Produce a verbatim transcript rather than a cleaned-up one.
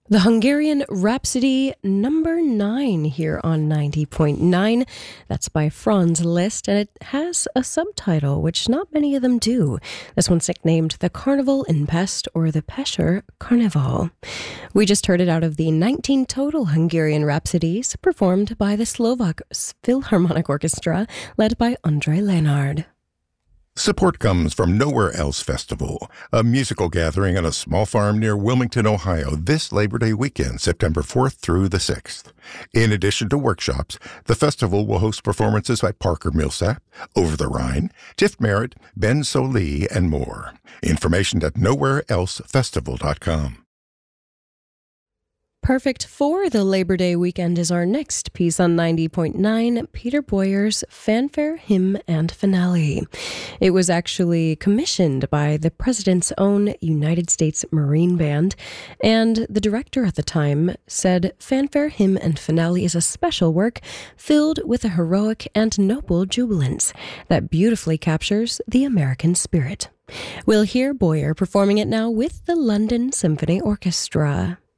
The Hungarian Rhapsody, number nine here on ninety point nine. That's by Franz Liszt, and it has a subtitle, which not many of them do. This one's nicknamed The Carnival in Pest, or The Pesher Carnival. We just heard it out of the nineteen total Hungarian Rhapsodies, performed by the Slovak Philharmonic Orchestra, led by Andrei Lenard. Support comes from Nowhere Else Festival, a musical gathering on a small farm near Wilmington, Ohio, this Labor Day weekend, September fourth through the sixth. In addition to workshops, the festival will host performances by Parker Millsap, Over the Rhine, Tiff Merritt, Ben Solee, and more. Information at nowhere else festival dot com. Perfect for the Labor Day weekend is our next piece on ninety point nine, Peter Boyer's Fanfare, Hymn, and Finale. It was actually commissioned by the President's own United States Marine Band, and the director at the time said Fanfare, Hymn, and Finale is a special work filled with a heroic and noble jubilance that beautifully captures the American spirit. We'll hear Boyer performing it now with the London Symphony Orchestra.